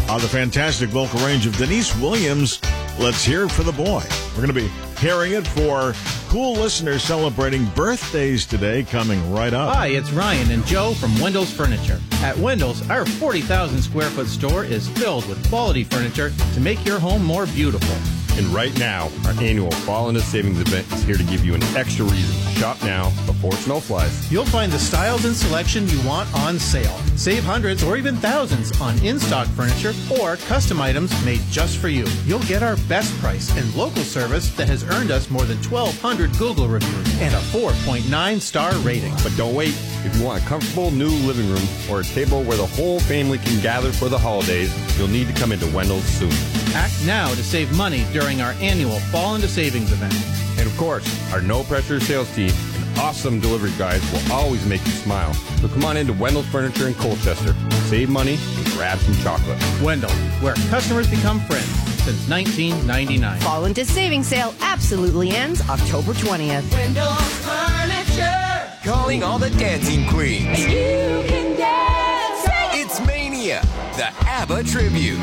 The fantastic vocal range of Denise Williams. Let's hear it for the boy. We're going to be hearing it for cool listeners celebrating birthdays today, coming right up. Hi, it's Ryan and Joe from Wendell's Furniture. At Wendell's, our 40,000 square foot store is filled with quality furniture to make your home more beautiful. And right now, our annual Fall into Savings event is here to give you an extra reason to shop now before snow flies. You'll find the styles and selection you want on sale. Save hundreds or even thousands on in-stock furniture or custom items made just for you. You'll get our best price and local service that has earned us more than 1,200 Google reviews and a 4.9 star rating. But don't wait. If you want a comfortable new living room or a table where the whole family can gather for the holidays, you'll need to come into Wendell's soon. Act now to save money during our annual Fall into Savings event. And of course, our no-pressure sales team and awesome delivery guys will always make you smile. So come on into Wendell's Furniture in Colchester, save money, and grab some chocolate. Wendell, where customers become friends since 1999. Fall into Savings sale absolutely ends October 20th. Wendell's Furniture. Calling all the dancing queens. You can dance. It's Mania, the ABBA tribute.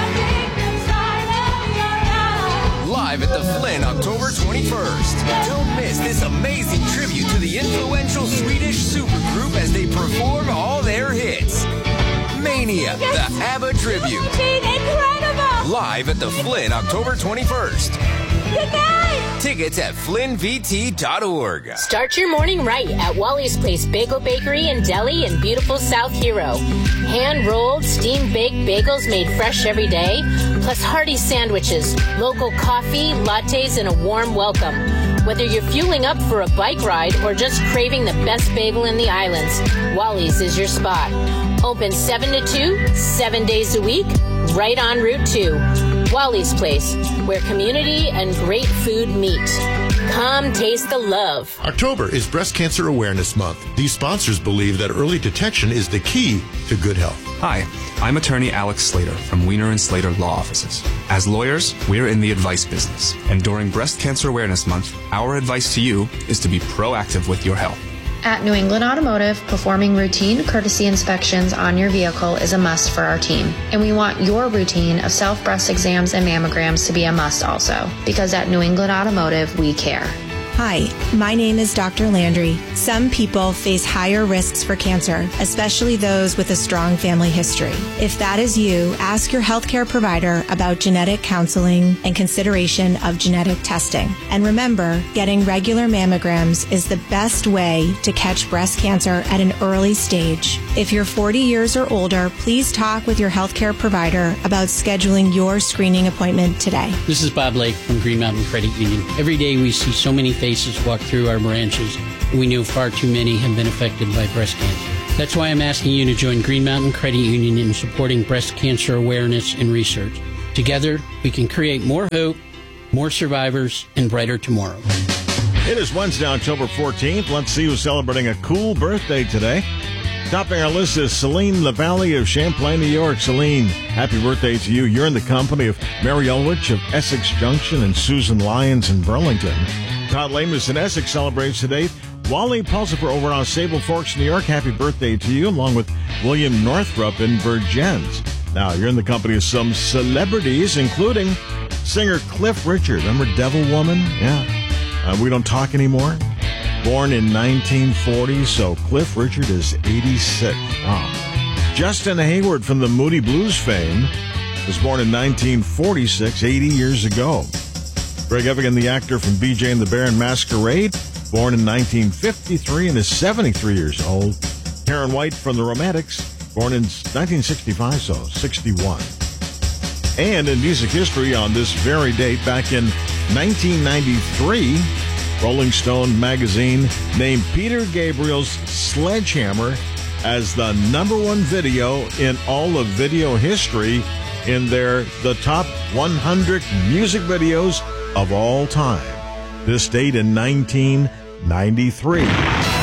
Live at the Flynn October 21st. Don't miss this amazing tribute to the influential Swedish supergroup as they perform all their hits. Mania, the ABBA tribute. Incredible. Live at the Flynn October 21st. Good night. Tickets at flynnvt.org. Start your morning right at Wally's Place Bagel Bakery and Deli in beautiful South Hero. Hand-rolled, steam-baked bagels made fresh every day, plus hearty sandwiches, local coffee, lattes, and a warm welcome. Whether you're fueling up for a bike ride or just craving the best bagel in the islands, Wally's is your spot. Open 7 to 2, 7 days a week, right on Route 2. Wally's Place, where community and great food meet. Come taste the love. October is Breast Cancer Awareness Month. These sponsors believe that early detection is the key to good health. Hi, I'm attorney Alex Slater from Wiener & Slater Law Offices. As lawyers, we're in the advice business. And during Breast Cancer Awareness Month, our advice to you is to be proactive with your health. At New England Automotive, performing routine courtesy inspections on your vehicle is a must for our team. And we want your routine of self-breast exams and mammograms to be a must also, because at New England Automotive, we care. Hi, my name is Dr. Landry. Some people face higher risks for cancer, especially those with a strong family history. If that is you, ask your healthcare provider about genetic counseling and consideration of genetic testing. And remember, getting regular mammograms is the best way to catch breast cancer at an early stage. If you're 40 years or older, please talk with your healthcare provider about scheduling your screening appointment today. This is Bob Lake from Green Mountain Credit Union. Every day we see so many faces walk through our branches, and we know far too many have been affected by breast cancer. That's why I'm asking you to join Green Mountain Credit Union in supporting breast cancer awareness and research. Together, we can create more hope, more survivors, and brighter tomorrow. It is Wednesday, October 14th. Let's see who's celebrating a cool birthday today. Topping our list is Celine LaValle of Champlain, New York. Celine, happy birthday to you. You're in the company of Mary Ulrich of Essex Junction and Susan Lyons in Burlington. Todd Lamus in Essex celebrates today. Wally Pulsifer over on Sable Forks, New York. Happy birthday to you, along with William Northrup in Virgins. Now, you're in the company of some celebrities, including singer Cliff Richard. Remember Devil Woman? Yeah. We Don't Talk Anymore. Born in 1940, so Cliff Richard is 86. Wow. Justin Hayward from the Moody Blues fame was born in 1946, 80 years ago. Greg Evigan, the actor from BJ and the Bear and Masquerade, born in 1953 and is 73 years old. Karen White from the Romantics, born in 1965, so 61. And in music history on this very date, back in 1993, Rolling Stone magazine named Peter Gabriel's Sledgehammer as the #1 video in all of video history in the top 100 music videos of all time. This date in 1993.